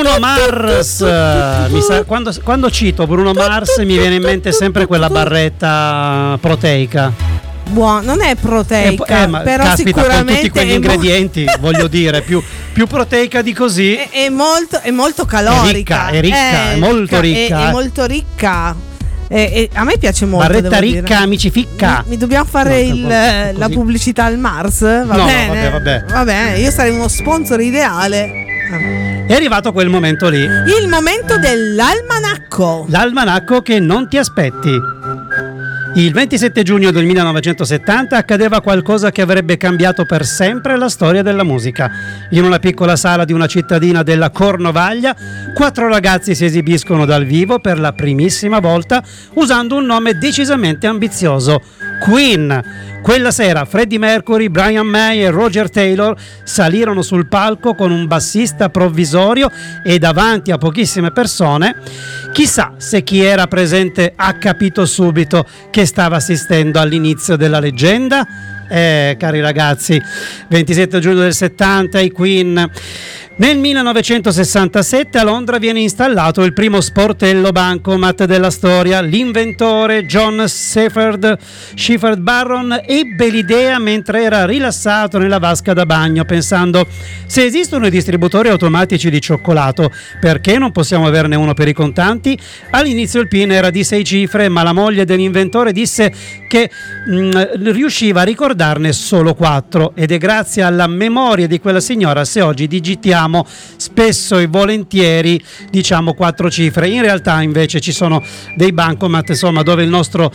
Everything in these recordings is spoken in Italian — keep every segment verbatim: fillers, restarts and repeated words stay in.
Bruno Mars. Mi sa, quando, quando cito Bruno Mars mi viene in mente sempre quella barretta proteica. Buono, non è proteica, eh, eh, ma però caspita, sicuramente con tutti quegli è ingredienti, mo- voglio dire, più, più proteica di così. È, è, molto, è molto calorica. È ricca, è ricca, è, è molto ricca. È, è molto ricca. E, e a me piace molto. Barretta ricca, dire. amici ficca. Mi, mi dobbiamo fare no, il, così. la pubblicità al Mars? Va no, bene. No, vabbè, vabbè. Va bene, io sarei uno sponsor ideale. È arrivato quel momento lì. Il momento dell'almanacco. L'almanacco che non ti aspetti. Il ventisette giugno del millenovecentosettanta accadeva qualcosa che avrebbe cambiato per sempre la storia della musica. In una piccola sala di una cittadina della Cornovaglia, quattro ragazzi si esibiscono dal vivo per la primissima volta usando un nome decisamente ambizioso: Queen. Quella sera Freddie Mercury, Brian May e Roger Taylor salirono sul palco con un bassista provvisorio e davanti a pochissime persone. Chissà se chi era presente ha capito subito che stava assistendo all'inizio della leggenda. Eh, cari ragazzi, ventisette giugno del settanta, i Queen. Nel millenovecentosessantasette a Londra viene installato il primo sportello bancomat della storia. L'inventore John Shepherd, Shepherd Barron ebbe l'idea mentre era rilassato nella vasca da bagno, pensando: se esistono i distributori automatici di cioccolato, perché non possiamo averne uno per i contanti? All'inizio il PIN era di sei cifre, ma la moglie dell'inventore disse che mh, riusciva a ricordarne solo quattro, ed è grazie alla memoria di quella signora se oggi digitiamo spesso e volentieri diciamo quattro cifre. In realtà invece ci sono dei bancomat, insomma, dove il nostro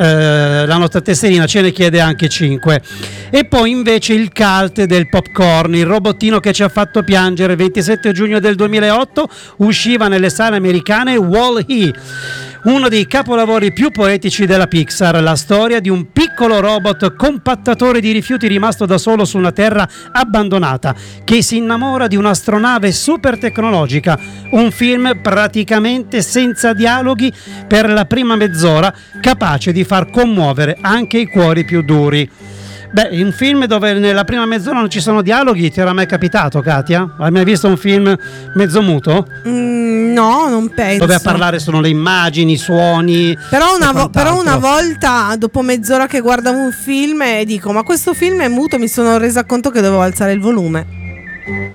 eh, la nostra tesserina ce ne chiede anche cinque. E poi invece il cult del popcorn, il robottino che ci ha fatto piangere. Ventisette giugno del duemilaotto usciva nelle sale americane Wall-E, uno dei capolavori più poetici della Pixar, la storia di un piccolo robot compattatore di rifiuti rimasto da solo su una terra abbandonata che si innamora di un'astronave super tecnologica. Un film praticamente senza dialoghi per la prima mezz'ora, capace di far commuovere anche i cuori più duri. Beh, un film dove nella prima mezz'ora non ci sono dialoghi, ti era mai capitato, Katia? Hai mai visto un film mezzo muto? Mm, no, non penso. Dove a parlare sono le immagini, i suoni. Però una, vo- però una volta, dopo mezz'ora che guardavo un film e dico: ma questo film è muto, mi sono resa conto che dovevo alzare il volume.